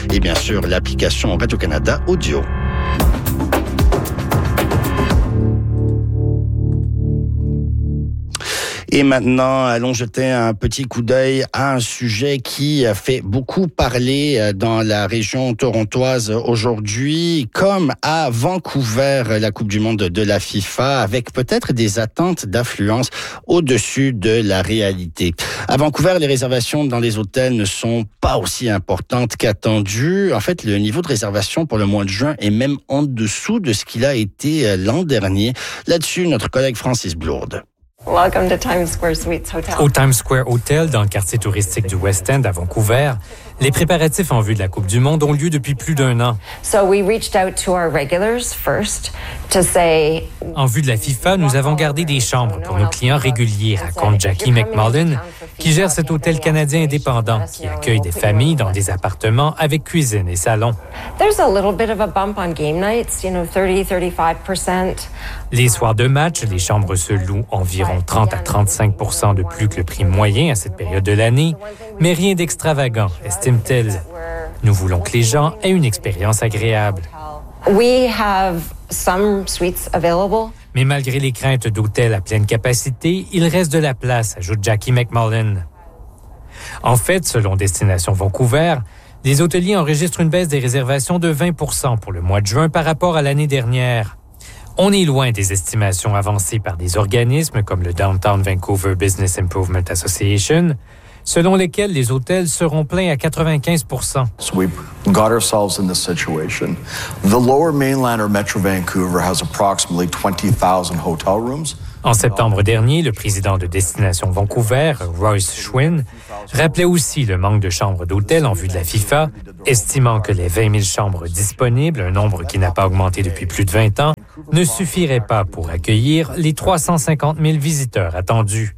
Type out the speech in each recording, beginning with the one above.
et bien sûr l'application Radio-Canada Audio. Et maintenant, allons jeter un petit coup d'œil à un sujet qui a fait beaucoup parler dans la région torontoise aujourd'hui, comme à Vancouver, la Coupe du monde de la FIFA, avec peut-être des attentes d'affluence au-dessus de la réalité. À Vancouver, les réservations dans les hôtels ne sont pas aussi importantes qu'attendues. En fait, le niveau de réservation pour le mois de juin est même en dessous de ce qu'il a été l'an dernier. Là-dessus, notre collègue Francis Blourde. Welcome to Times Square Suites Hotel. Au Times Square Hotel, dans le quartier touristique du West End à Vancouver, les préparatifs en vue de la Coupe du monde ont lieu depuis plus d'un an. So we reached out to our regulars first to say. En vue de la FIFA, nous avons gardé des chambres pour nos clients réguliers, raconte Jackie McMullen, qui gère cet hôtel canadien indépendant qui accueille des familles dans des appartements avec cuisine et salon. There's a little bit of a bump on game nights, 30-35%. Les soirs de match, les chambres se louent environ 30 à 35% de plus que le prix moyen à cette période de l'année, mais rien d'extravagant, estime-t-elle. Nous voulons que les gens aient une expérience agréable. We have some suites available. Mais malgré les craintes d'hôtels à pleine capacité, il reste de la place, ajoute Jackie McMullen. En fait, selon Destination Vancouver, les hôteliers enregistrent une baisse des réservations de 20% pour le mois de juin par rapport à l'année dernière. On est loin des estimations avancées par des organismes comme le Downtown Vancouver Business Improvement Association, selon lesquels les hôtels seront pleins à 95%. So we got ourselves in this situation. The Lower Mainland or Metro Vancouver has approximately 20,000 hotel rooms. En septembre dernier, le président de Destination Vancouver, Royce Schwinn, rappelait aussi le manque de chambres d'hôtel en vue de la FIFA, estimant que les 20 000 chambres disponibles, un nombre qui n'a pas augmenté depuis plus de 20 ans, ne suffiraient pas pour accueillir les 350 000 visiteurs attendus.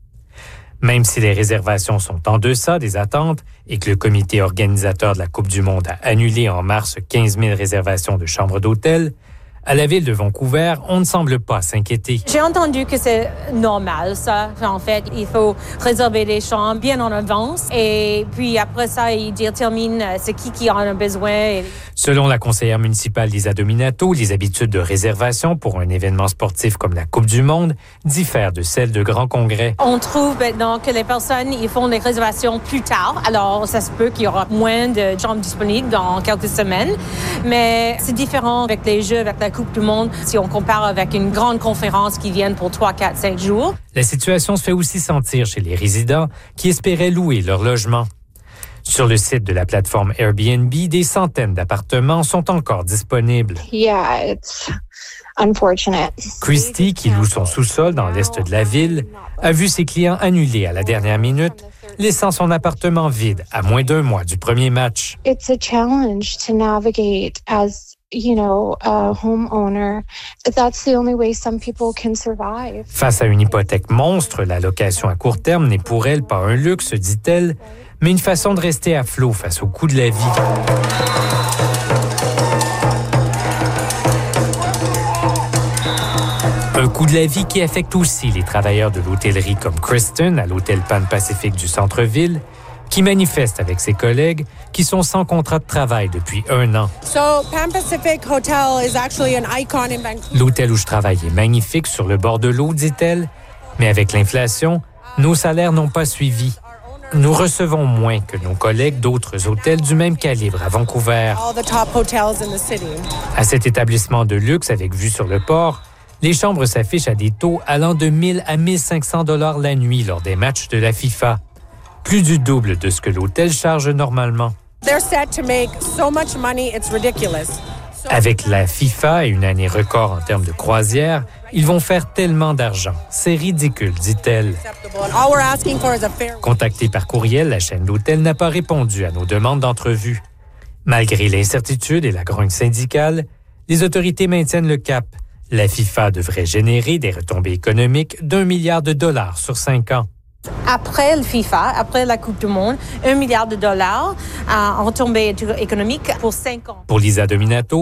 Même si les réservations sont en deçà des attentes et que le comité organisateur de la Coupe du monde a annulé en mars 15 000 réservations de chambres d'hôtel, à la ville de Vancouver, on ne semble pas s'inquiéter. J'ai entendu que c'est normal, ça. En fait, il faut réserver les chambres bien en avance et puis après ça, ils déterminent c'est qui en a besoin. Selon la conseillère municipale Lisa Dominato, les habitudes de réservation pour un événement sportif comme la Coupe du monde diffèrent de celles de grands congrès. On trouve maintenant que les personnes ils font les réservations plus tard. Alors, ça se peut qu'il y aura moins de chambres disponibles dans quelques semaines. Mais c'est différent avec les Jeux, avec la Coupe du monde, si on compare avec une grande conférence qui vient pour 3, 4, 5 jours. La situation se fait aussi sentir chez les résidents qui espéraient louer leur logement. Sur le site de la plateforme Airbnb, des centaines d'appartements sont encore disponibles. Yeah, it's unfortunate. Christy, qui loue son sous-sol dans l'est de la ville, a vu ses clients annulés à la dernière minute, laissant son appartement vide à moins d'un mois du premier match. It's a challenge to navigate as a homeowner. That's the only way some people can survive. Face à une hypothèque monstre, la location à court terme n'est pour elle pas un luxe, dit-elle, mais une façon de rester à flot face au coût de la vie. Un coût de la vie qui affecte aussi les travailleurs de l'hôtellerie comme Kristen à l'hôtel Pan Pacific du centre-ville, qui manifeste avec ses collègues qui sont sans contrat de travail depuis 1 an. Pan Pacific Hotel is actually an icon in Vancouver. L'hôtel où je travaille est magnifique sur le bord de l'eau, dit-elle, mais avec l'inflation, nos salaires n'ont pas suivi. Nous recevons moins que nos collègues d'autres hôtels du même calibre à Vancouver. All the top hotels in the city. À cet établissement de luxe avec vue sur le port, les chambres s'affichent à des taux allant de 1 000 à 1 500 $ la nuit lors des matchs de la FIFA. Plus du double de ce que l'hôtel charge normalement. They're set to make so much money, it's ridiculous. Avec la FIFA et une année record en termes de croisière, ils vont faire tellement d'argent. C'est ridicule, dit-elle. All we're asking for is a fair... Contactée par courriel, la chaîne d'hôtels n'a pas répondu à nos demandes d'entrevue. Malgré l'incertitude et la grogne syndicale, les autorités maintiennent le cap. La FIFA devrait générer des retombées économiques d'1 milliard de $ sur 5 ans. Après le FIFA, après la Coupe du monde, $1 milliard en retombées économiques pour 5 ans. Pour Lisa Dominato,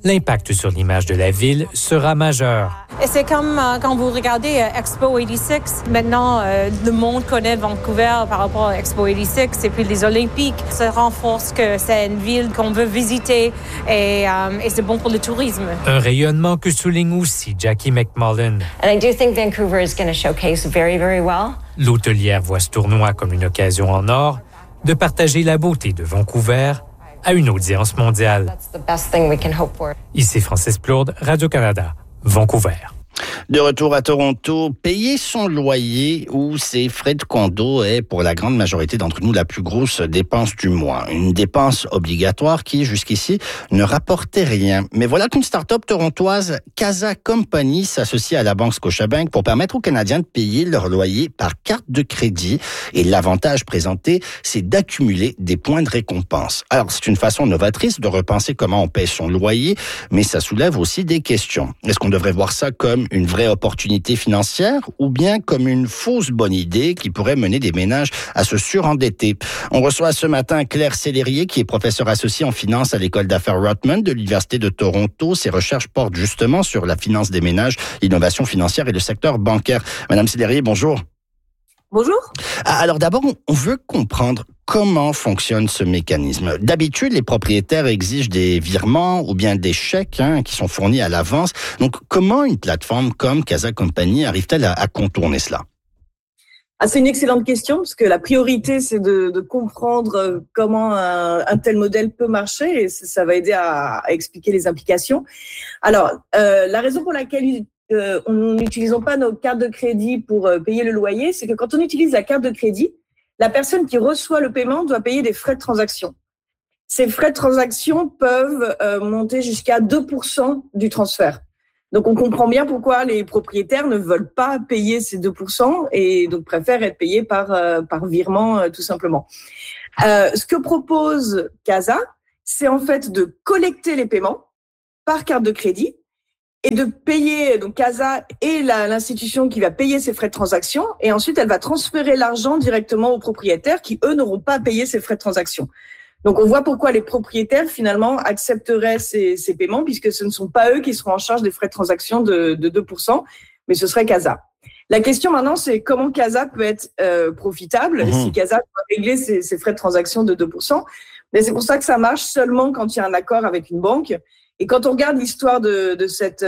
l'impact sur l'image de la ville sera majeur. Et c'est comme quand vous regardez Expo 86. Maintenant, le monde connaît Vancouver par rapport à Expo 86 et puis les Olympiques. Ça renforce que c'est une ville qu'on veut visiter et c'est bon pour le tourisme. Un rayonnement que souligne aussi Jackie McMullen. And I do think Vancouver is going to showcase very, very well. L'hôtelière voit ce tournoi comme une occasion en or de partager la beauté de Vancouver à une audience mondiale. That's the best thing we can hope for. Ici Francis Plourde, Radio-Canada, Vancouver. De retour à Toronto, payer son loyer ou ses frais de condo est pour la grande majorité d'entre nous la plus grosse dépense du mois. Une dépense obligatoire qui, jusqu'ici, ne rapportait rien. Mais voilà qu'une start-up torontoise, Casa Company, s'associe à la banque Scotiabank pour permettre aux Canadiens de payer leur loyer par carte de crédit. Et l'avantage présenté, c'est d'accumuler des points de récompense. Alors, c'est une façon novatrice de repenser comment on paye son loyer, mais ça soulève aussi des questions. Est-ce qu'on devrait voir ça comme une vraie opportunité financière ou bien comme une fausse bonne idée qui pourrait mener des ménages à se surendetter? On reçoit ce matin Claire Sellerier, qui est professeure associée en finance à l'école d'affaires Rotman de l'Université de Toronto. Ses recherches portent justement sur la finance des ménages, l'innovation financière et le secteur bancaire. Madame Sellerier, bonjour. Bonjour. Alors d'abord, on veut comprendre comment fonctionne ce mécanisme. D'habitude, les propriétaires exigent des virements ou bien des chèques qui sont fournis à l'avance. Donc, comment une plateforme comme Casa Company arrive-t-elle à contourner cela? C'est une excellente question, parce que la priorité, c'est de comprendre comment un tel modèle peut marcher, et ça va aider à expliquer les implications. Alors, la raison pour laquelle n'utilisons pas nos cartes de crédit pour payer le loyer, c'est que quand on utilise la carte de crédit, la personne qui reçoit le paiement doit payer des frais de transaction. Ces frais de transaction peuvent monter jusqu'à 2% du transfert. Donc, on comprend bien pourquoi les propriétaires ne veulent pas payer ces 2% et donc préfèrent être payés par virement, tout simplement. Ce que propose Casa, c'est en fait de collecter les paiements par carte de crédit et de payer, donc Casa est l'institution qui va payer ces frais de transaction, et ensuite elle va transférer l'argent directement aux propriétaires qui, eux, n'auront pas payé ces frais de transaction. Donc on voit pourquoi les propriétaires, finalement, accepteraient ces paiements, puisque ce ne sont pas eux qui seront en charge des frais de transaction de 2%, mais ce serait Casa. La question maintenant, c'est comment Casa peut être profitable, si Casa doit régler ces frais de transaction de 2%. Mais c'est pour ça que ça marche seulement quand il y a un accord avec une banque. Et quand on regarde l'histoire de cette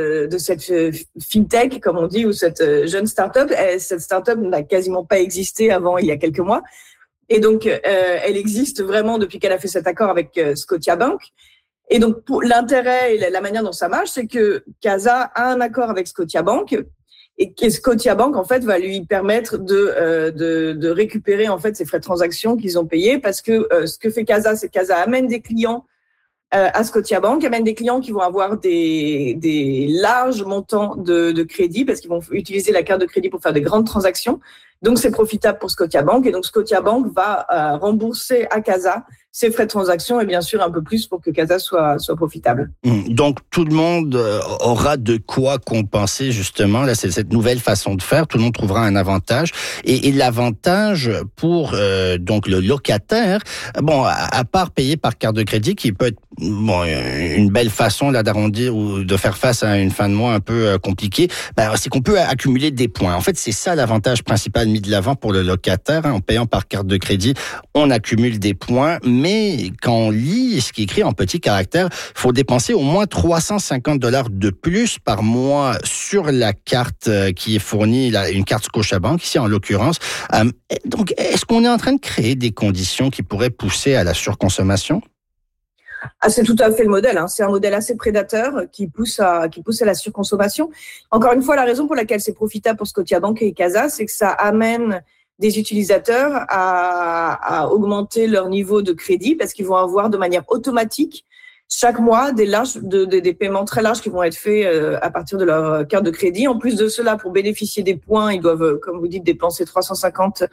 fintech, comme on dit, ou cette jeune start-up, cette start-up n'a quasiment pas existé avant il y a quelques mois. Et donc, elle existe vraiment depuis qu'elle a fait cet accord avec Scotiabank. Et donc, pour l'intérêt et la manière dont ça marche, c'est que Casa a un accord avec Scotiabank et que Scotiabank, en fait, va lui permettre de récupérer, en fait, ces frais de transaction qu'ils ont payés, parce que ce que fait Casa, c'est que Casa amène des clients à Scotiabank, amène des clients qui vont avoir des larges montants de crédit, parce qu'ils vont utiliser la carte de crédit pour faire de grandes transactions. Donc, c'est profitable pour Scotiabank. Et donc, Scotiabank va rembourser à Casa ses frais de transaction et bien sûr un peu plus pour que Casa soit profitable. Donc, tout le monde aura de quoi compenser justement. Là, c'est cette nouvelle façon de faire. Tout le monde trouvera un avantage. Et l'avantage pour donc le locataire, bon, à part payer par carte de crédit, qui peut être une belle façon là d'arrondir ou de faire face à une fin de mois un peu compliquée, c'est qu'on peut accumuler des points. En fait, c'est ça l'avantage principal mis de l'avant pour le locataire. En payant par carte de crédit, on accumule des points. Mais quand on lit ce qui est écrit en petits caractères, il faut dépenser au moins $350 de plus par mois sur la carte qui est fournie, une carte Scotiabank, ici en l'occurrence. Donc, est-ce qu'on est en train de créer des conditions qui pourraient pousser à la surconsommation? C'est tout à fait le modèle. C'est un modèle assez prédateur qui pousse à la surconsommation. Encore une fois, la raison pour laquelle c'est profitable pour Scotiabank et Casa, c'est que ça amène des utilisateurs à augmenter leur niveau de crédit, parce qu'ils vont avoir de manière automatique chaque mois des paiements très larges qui vont être faits à partir de leur carte de crédit. En plus de cela, pour bénéficier des points, ils doivent, comme vous dites, dépenser $350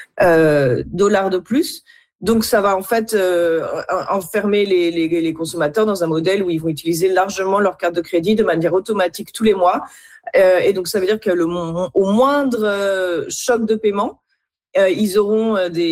de plus. Donc, ça va en fait enfermer les consommateurs dans un modèle où ils vont utiliser largement leur carte de crédit de manière automatique tous les mois. Et donc, ça veut dire que au moindre choc de paiement, ils auront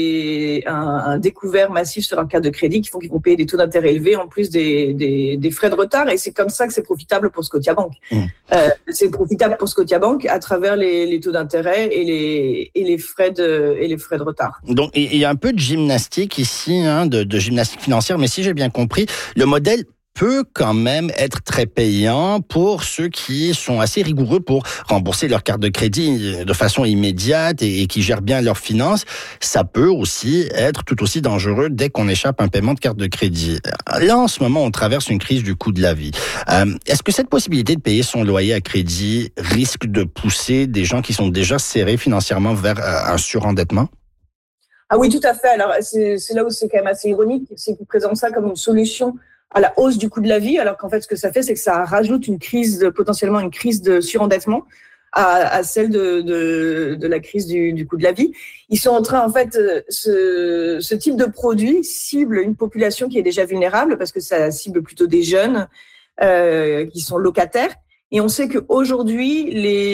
un découvert massif sur leur carte de crédit qui font qu'ils vont payer des taux d'intérêt élevés en plus des frais de retard. Et c'est comme ça que c'est profitable pour Scotiabank. C'est profitable pour Scotiabank à travers les taux d'intérêt et les frais de retard. Donc, il y a un peu de gymnastique ici, de gymnastique financière, mais si j'ai bien compris, le modèle peut quand même être très payant pour ceux qui sont assez rigoureux pour rembourser leur carte de crédit de façon immédiate et qui gèrent bien leurs finances. Ça peut aussi être tout aussi dangereux dès qu'on échappe à un paiement de carte de crédit. Là, en ce moment, on traverse une crise du coût de la vie. Est-ce que cette possibilité de payer son loyer à crédit risque de pousser des gens qui sont déjà serrés financièrement vers un surendettement? Ah oui, tout à fait. Alors, c'est là où c'est quand même assez ironique, c'est qu'ils présentent ça comme une solution à la hausse du coût de la vie, alors qu'en fait, ce que ça fait, c'est que ça rajoute potentiellement une crise de surendettement à celle de la crise du coût de la vie. Ils sont en train, en fait, ce type de produit cible une population qui est déjà vulnérable parce que ça cible plutôt des jeunes qui sont locataires. Et on sait qu'aujourd'hui,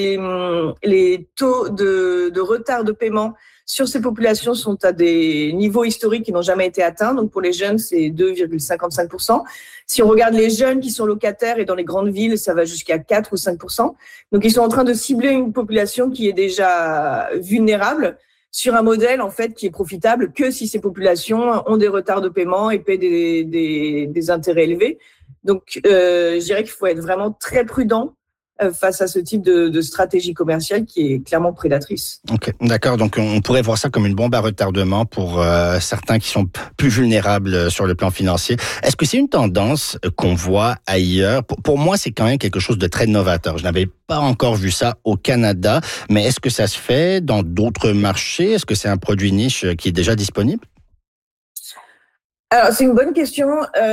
les taux de retard de paiement sur ces populations sont à des niveaux historiques qui n'ont jamais été atteints. Donc, pour les jeunes, c'est 2,55%. Si on regarde les jeunes qui sont locataires et dans les grandes villes, ça va jusqu'à 4 ou 5%. Donc, ils sont en train de cibler une population qui est déjà vulnérable sur un modèle, en fait, qui est profitable que si ces populations ont des retards de paiement et paient des intérêts élevés. Donc, je dirais qu'il faut être vraiment très prudent face à ce type de stratégie commerciale qui est clairement prédatrice. Ok, d'accord. Donc, on pourrait voir ça comme une bombe à retardement pour certains qui sont plus vulnérables sur le plan financier. Est-ce que c'est une tendance qu'on voit ailleurs? Pour moi, c'est quand même quelque chose de très novateur. Je n'avais pas encore vu ça au Canada, mais est-ce que ça se fait dans d'autres marchés? Est-ce que c'est un produit niche qui est déjà disponible? Alors, c'est une bonne question.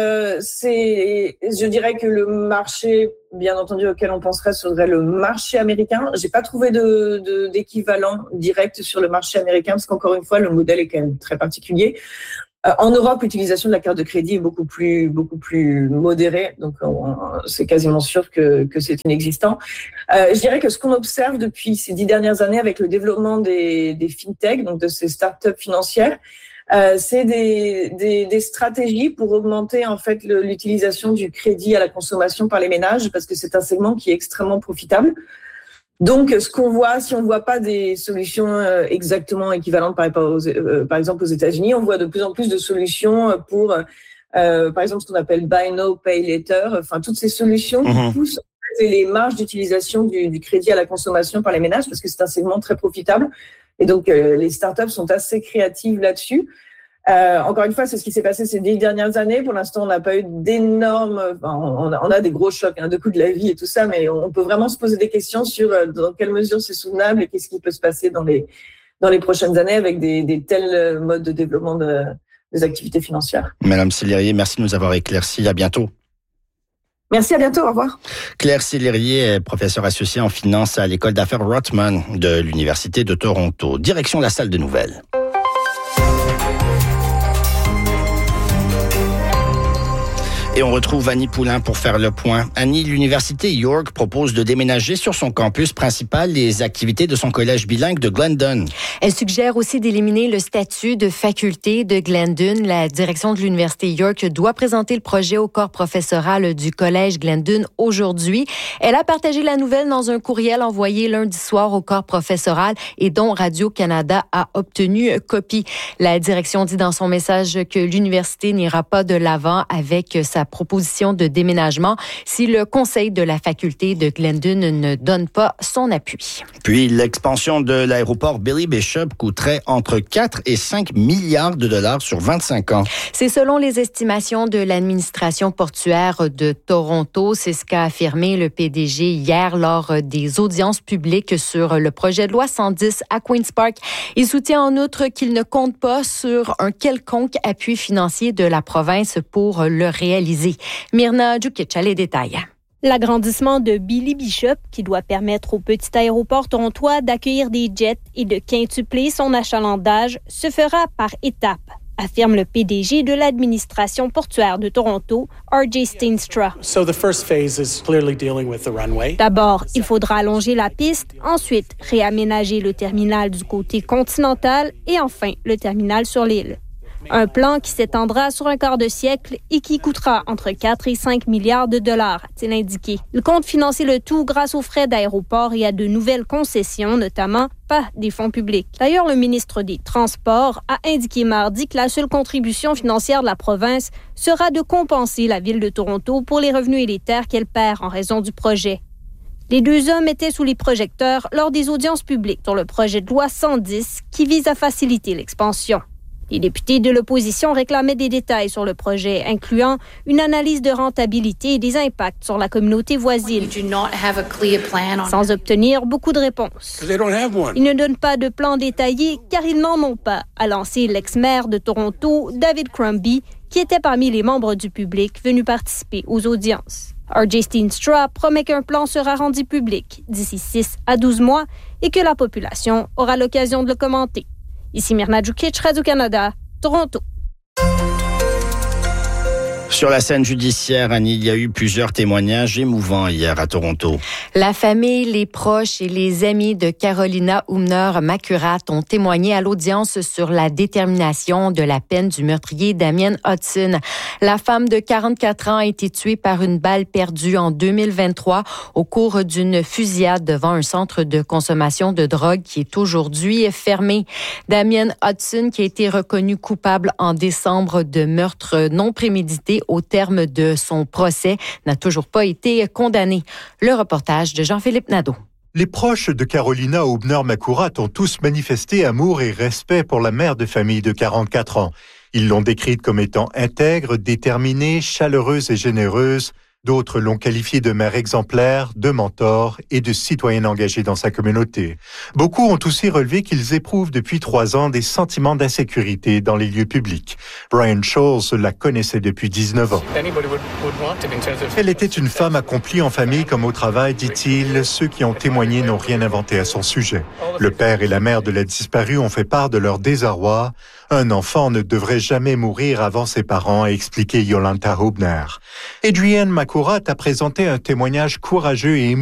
Je dirais que le marché, bien entendu, auquel on penserait serait le marché américain. J'ai pas trouvé d'équivalent direct sur le marché américain parce qu'encore une fois, le modèle est quand même très particulier. En Europe, l'utilisation de la carte de crédit est beaucoup plus modérée, donc c'est quasiment sûr que c'est inexistant. Je dirais que ce qu'on observe depuis ces 10 dernières années avec le développement des fintech, donc de ces startups financières, c'est des stratégies pour augmenter en fait l'utilisation du crédit à la consommation par les ménages parce que c'est un segment qui est extrêmement profitable. Donc, ce qu'on voit, si on ne voit pas des solutions exactement équivalentes par exemple aux États-Unis, on voit de plus en plus de solutions pour, par exemple, ce qu'on appelle Buy Now, Pay Later, enfin toutes ces solutions qui poussent les marges d'utilisation du crédit à la consommation par les ménages parce que c'est un segment très profitable. Et donc, les startups sont assez créatives là-dessus. Encore une fois, c'est ce qui s'est passé ces 10 dernières années. Pour l'instant, on n'a pas eu d'énormes... on a des gros chocs de coût de la vie et tout ça, mais on peut vraiment se poser des questions sur dans quelle mesure c'est soutenable et qu'est-ce qui peut se passer dans les prochaines années avec des tels modes de développement des activités financières. Madame Sellerier, merci de nous avoir éclairci. À bientôt. Merci, à bientôt, au revoir. Claire Sellerier est professeure associée en finance à l'école d'affaires Rotman de l'Université de Toronto. Direction la salle de nouvelles. Et on retrouve Annie Poulain pour faire le point. Annie, l'Université York propose de déménager sur son campus principal les activités de son collège bilingue de Glendon. Elle suggère aussi d'éliminer le statut de faculté de Glendon. La direction de l'Université York doit présenter le projet au corps professoral du collège Glendon aujourd'hui. Elle a partagé la nouvelle dans un courriel envoyé lundi soir au corps professoral et dont Radio-Canada a obtenu copie. La direction dit dans son message que l'université n'ira pas de l'avant avec sa proposition de déménagement si le conseil de la faculté de Glendon ne donne pas son appui. Puis l'expansion de l'aéroport Billy Bishop coûterait entre 4 et 5 milliards de dollars sur 25 ans. C'est selon les estimations de l'administration portuaire de Toronto. C'est ce qu'a affirmé le PDG hier lors des audiences publiques sur le projet de loi 110 à Queen's Park. Il soutient en outre qu'il ne compte pas sur un quelconque appui financier de la province pour le réaliser. Mirna Djukic a les détails. L'agrandissement de Billy Bishop, qui doit permettre au petit aéroport torontois d'accueillir des jets et de quintupler son achalandage, se fera par étapes. affirme le PDG de l'administration portuaire de Toronto, R.J. Steenstra. D'abord, il faudra allonger la piste, ensuite réaménager le terminal du côté continental et enfin le terminal sur l'île. Un plan qui s'étendra sur un quart de siècle et qui coûtera entre 4 et 5 milliards de dollars, a-t-il indiqué. Il compte financer le tout grâce aux frais d'aéroport et à de nouvelles concessions, notamment pas des fonds publics. D'ailleurs, le ministre des Transports a indiqué mardi que la seule contribution financière de la province sera de compenser la ville de Toronto pour les revenus et les terres qu'elle perd en raison du projet. Les deux hommes étaient sous les projecteurs lors des audiences publiques sur le projet de loi 110 qui vise à faciliter l'expansion. Les députés de l'opposition réclamaient des détails sur le projet, incluant une analyse de rentabilité et des impacts sur la communauté voisine, sans obtenir beaucoup de réponses. Ils ne donnent pas de plan détaillé car ils n'en ont pas, a lancé l'ex-maire de Toronto, David Crombie, qui était parmi les membres du public venus participer aux audiences. R.J. Steenstra promet qu'un plan sera rendu public d'ici 6 à 12 mois et que la population aura l'occasion de le commenter. Ici Myrna Djukic, Radio-Canada, Toronto. Sur la scène judiciaire, Annie, il y a eu plusieurs témoignages émouvants hier à Toronto. La famille, les proches et les amis de Carolina Umner-Macurat ont témoigné à l'audience sur la détermination de la peine du meurtrier Damien Hudson. La femme de 44 ans a été tuée par une balle perdue en 2023 au cours d'une fusillade devant un centre de consommation de drogue qui est aujourd'hui fermé. Damien Hudson, qui a été reconnu coupable en décembre de meurtre non prémédité au terme de son procès, n'a toujours pas été condamné. Le reportage de Jean-Philippe Nadeau. Les proches de Carolina Umner-Macurat ont tous manifesté amour et respect pour la mère de famille de 44 ans. Ils l'ont décrite comme étant intègre, déterminée, chaleureuse et généreuse. D'autres l'ont qualifiée de mère exemplaire, de mentor et de citoyenne engagée dans sa communauté. Beaucoup ont aussi relevé qu'ils éprouvent depuis 3 ans des sentiments d'insécurité dans les lieux publics. Brian Scholes la connaissait depuis 19 ans. Elle était une femme accomplie en famille comme au travail, dit-il. Ceux qui ont témoigné n'ont rien inventé à son sujet. Le père et la mère de la disparue ont fait part de leur désarroi. Un enfant ne devrait jamais mourir avant ses parents, a expliqué Yolanta Hubner. Adrienne Macurat a présenté un témoignage courageux et émouvant